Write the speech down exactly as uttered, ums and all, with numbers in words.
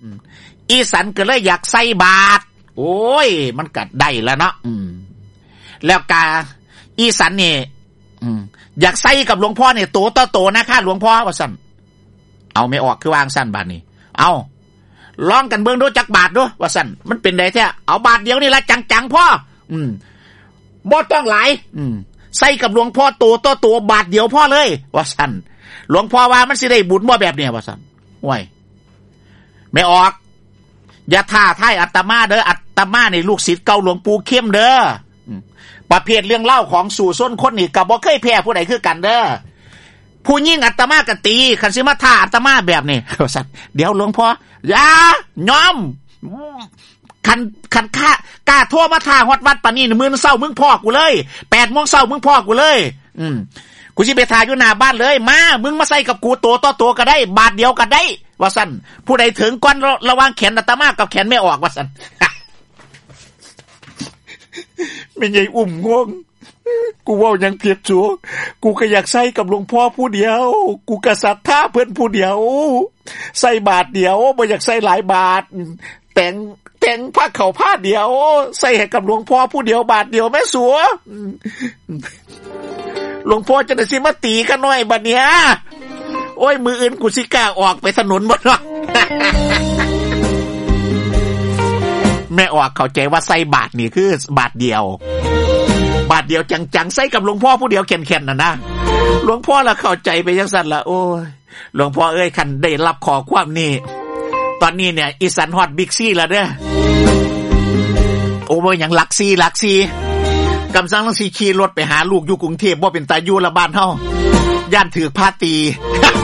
อีสันก็เลยอยากใส่บาตรโอ้ยมันก็ได้แล้วเนาะแล้วกาอีสันนี่อยากใส่กับหลวงพ่อเนี่ยโตต่อโตนะคะหลวงพ่อว่าสั่นเอาไม่ออกคือวางสั่นบาทนี่เอาลองกันเบิ่งดูจักบาทดูว่าสั่นมันเป็นได้แท้เอาบาทเดียวนี่ละจังๆพ่ออืมบ่ต้องหลายอืมใส่กับหลวงพ่อโตต่อโตบาทเดียวพ่อเลยว่าสั่นหลวงพ่อว่ามันสิได้บุญบ่แบบเนี้ยว่าสั่นโอ้ยไม่ออกอย่าท้าทายอาตมาเด้ออาตมานี่ลูกศิษย์เก่าหลวงปู่เข้มเด้อประเภทเรื่องเล่าของสู่ส้นคนนี่ก็บ่เคยแพ้ผู้ใดคือกันเด้อผู้ยิ่งอาตมาก็ตีคันสิมาท้าอาตมาแบบนี้ว่าซั่นเดี๋ยวหลวงพ่ออย่ายอมคันคันค่ากล้าโทรมาท้าฮอดวัดปานนี้มื้อเช้ามึงพ่อกูเลย แปดโมงเช้ามึงพ่อกูเลยอืมกูสิไปถ่ายอยู่หน้าบ้านเลยมามึงมาใส่กับกูโตต่อโตก็ได้บาทเดียวก็ได้ว่าซั่นผู้ใดถึงก่อนระวังแขนอาตมากับแขนไม่ออกว่าซั่นไม่ใช่อุ้มงงกูเว้ายังเพียบจูกูก็อยากใส่กับหลวงพ่อผู้เดียวกูก็ศรัทธาเพิ่นผู้เดียวใส่บาทเดียวบ่อยากใส่หลายบาทแต่งแต่งผ้าขาวผ้าเดียวใส่ให้กับหลวงพ่อผู้เดียวบาทเดียวแม่สัวหลวงพ่อจะได้สิมาตีกันหน่อยบัดเนี้ยโอ้ยมืออื่นกูสิกล้าออกไปถนนบ่เนาะแม่ออกเข้าใจว่าใส่บาทนี่คือบาทเดียวบาทเดียวจังๆใส่กับหลวงพ่อผู้เดียวแข็งๆน่ะนะหลวงพ่อละเข้าใจไปจังซั่นล่ะโอ้ยหลวงพ่อเอ้ยคันได้รับขอความนี้ตอนนี้เนี่ยอีสันฮอดบิ๊กซีแล้วเด้อโอ้บ่หยังลักซี่ลักซี่กำลังสิขี่รถไปหาลูกอยู่กรุงเทพบ่เป็นตาอยู่ละบ้านเฮาย่านถูกพาตี